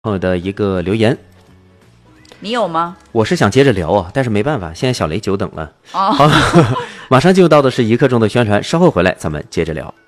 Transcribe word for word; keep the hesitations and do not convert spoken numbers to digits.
朋友的一个留言， 你有吗？ 我是想接着聊啊，但是没办法，现在小雷久等了。 哦， 好，马上进入到的是一刻钟的宣传，稍后回来咱们接着聊。